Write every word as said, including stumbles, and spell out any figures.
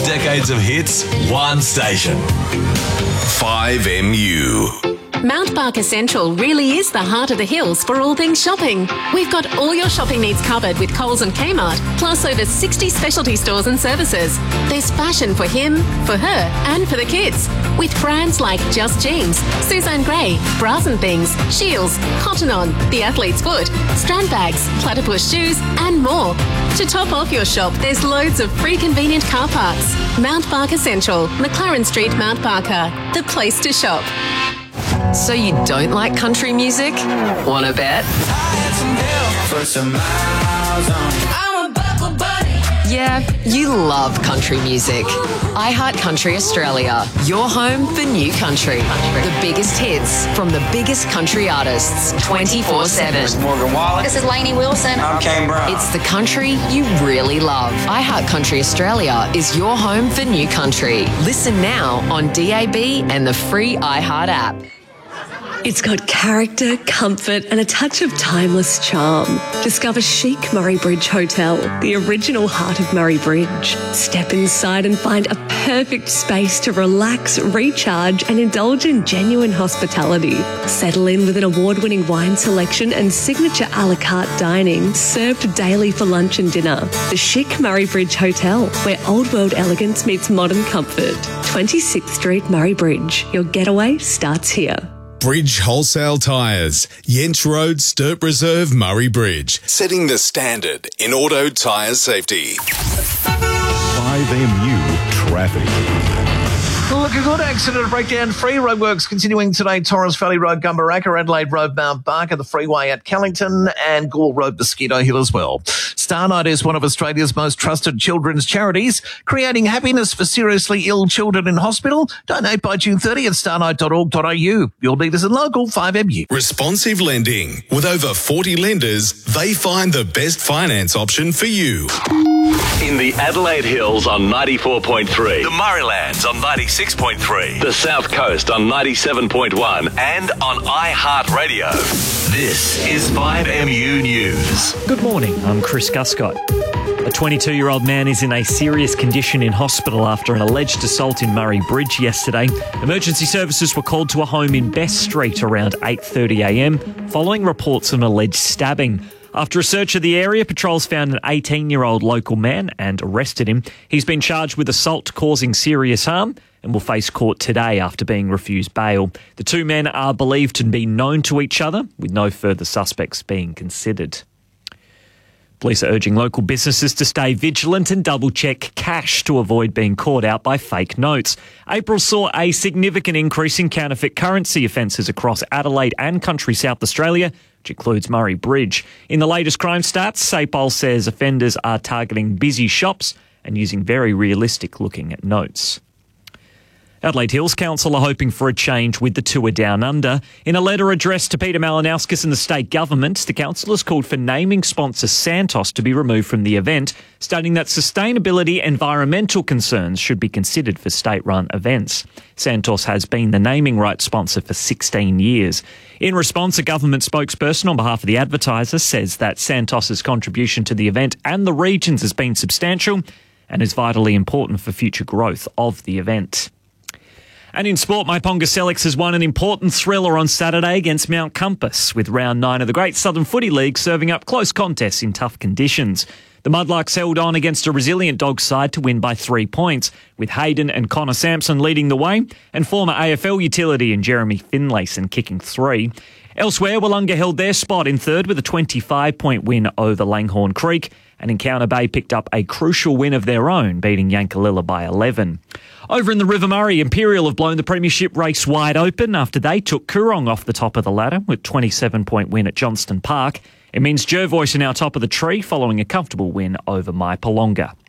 decades of hits, one station. five M U. Mount Barker Central really is the heart of the hills for all things shopping. We've got all your shopping needs covered with Coles and Kmart, plus over sixty specialty stores and services. There's fashion for him, for her, and for the kids, with brands like Just Jeans, Suzanne Grey, Bras and Things, Shields, Cotton On, The Athlete's Foot, Strand Bags, Platypus Shoes, and more. To top off your shop, there's loads of free convenient car parks. Mount Barker Central, McLaren Street, Mount Barker, the place to shop. So you don't like country music? Wanna bet? Yeah, you love country music. iHeart Country Australia, your home for new country. The biggest hits from the biggest country artists, twenty-four seven. This is Morgan Wallen. This is Lainey Wilson. I'm Kane Brown. It's the country you really love. iHeart Country Australia is your home for new country. Listen now on D A B and the free iHeart app. It's got character, comfort, and a touch of timeless charm. Discover chic Murray Bridge Hotel, the original heart of Murray Bridge. Step inside and find a perfect space to relax, recharge, and indulge in genuine hospitality. Settle in with an award-winning wine selection and signature a la carte dining, served daily for lunch and dinner. The chic Murray Bridge Hotel, where old-world elegance meets modern comfort. twenty-sixth Street, Murray Bridge. Your getaway starts here. Bridge Wholesale Tyres, Yent Road, Sturt Reserve, Murray Bridge. Setting the standard in auto tyre safety. five M U traffic. Well, look, a good accident breakdown. Free roadworks continuing today. Torres Valley Road, Gumbaraka, Adelaide Road, Mount Barker, the freeway at Callington, and Gore Road, Mosquito Hill as well. Starnight is one of Australia's most trusted children's charities, creating happiness for seriously ill children in hospital. Donate by June thirtieth at starnight dot org dot a u. Your leaders in local five M U. Responsive lending. With over forty lenders, they find the best finance option for you. In the Adelaide Hills on ninety-four point three, the Murraylands on ninety-six point three, the South Coast on ninety-seven point one, and on iHeartRadio. This is five M U News. Good morning, I'm Chris Guscott. A twenty-two-year-old man is in a serious condition in hospital after an alleged assault in Murray Bridge yesterday. Emergency services were called to a home in Best Street around eight thirty a m following reports of an alleged stabbing. After a search of the area, patrols found an eighteen-year-old local man and arrested him. He's been charged with assault causing serious harm and will face court today after being refused bail. The two men are believed to be known to each other, with no further suspects being considered. Police are urging local businesses to stay vigilant and double-check cash to avoid being caught out by fake notes. April saw a significant increase in counterfeit currency offences across Adelaide and country South Australia, which includes Murray Bridge. In the latest crime stats, SAPOL says offenders are targeting busy shops and using very realistic-looking notes. Adelaide Hills Council are hoping for a change with the tour down under. In a letter addressed to Peter Malinauskas and the state government, the council has called for naming sponsor Santos to be removed from the event, stating that sustainability and environmental concerns should be considered for state-run events. Santos has been the naming rights sponsor for sixteen years. In response, a government spokesperson on behalf of the advertiser says that Santos's contribution to the event and the regions has been substantial and is vitally important for future growth of the event. And in sport, Maiponga Select has won an important thriller on Saturday against Mount Compass, with round nine of the Great Southern Footy League serving up close contests in tough conditions. The Mudlarks held on against a resilient Dogs side to win by three points, with Hayden and Connor Sampson leading the way, and former A F L utility and Jeremy Finlayson kicking three. Elsewhere, Wollonga held their spot in third with a twenty-five point win over Langhorne Creek, and Encounter Bay picked up a crucial win of their own, beating Yankalilla by eleven. Over in the River Murray, Imperial have blown the premiership race wide open after they took Coorong off the top of the ladder with a twenty-seven point win at Johnston Park. It means Jervois are now top of the tree following a comfortable win over Maipolonga.